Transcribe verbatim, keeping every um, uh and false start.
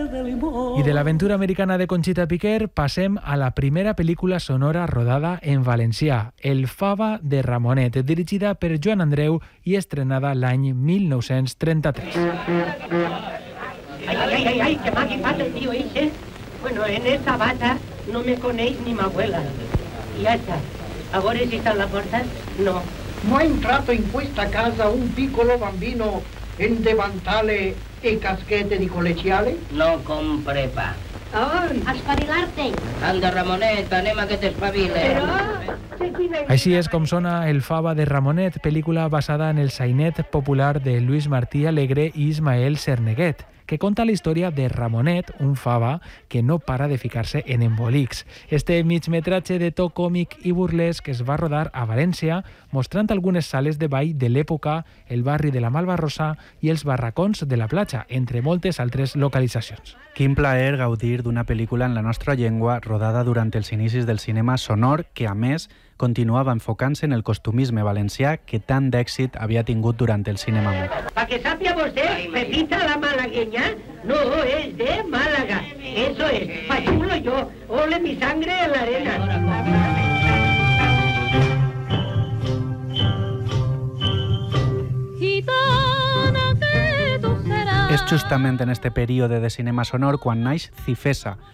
I de l'aventura americana de Conxita Piquer passem a la primera pel·lícula sonora rodada en valencià, El Fava de Ramonet, dirigida per Joan Andreu i estrenada l'any mil nou-cents trenta-tres. Ay, ay, ay, ay, que m'ha agafat el tío ese. Bueno, en esa bata no me coneix ni mi abuela. Y ya está. ¿Ahora si está en la puerta? No. ¿No ha entrato in questa casa un piccolo bambino en davantale e caschette di collegiale? No compre pa. Ah, Espavilar-te. Anda, Ramonet, anem a que t'espavile. però... Així és com sona El Fava de Ramonet, pel·lícula basada en el sainet popular de Lluís Martí Alegre i Ismael Cerneguet, que conta la història de Ramonet, un fava que no para de ficar-se en embolics. Este migmetratge de to còmic i burlesc es va rodar a València, mostrant algunes sales de ball de l'època, el barri de la Malvarrosa i els barracons de la platja, entre moltes altres localitzacions. Quin plaer gaudir d'una pel·lícula en la nostra llengua rodada durant els inicis del cinema sonor que, a més, continuava enfocant-se en el costumisme valencià que tant d'èxit havia tingut durant el cinema mut. Para que sapia usted, Pepita la malagueña no es de Málaga. Eso es, pachulo yo, ole mi sangre en la arena. És justament en este període de cinema sonor quan naix Cifesa,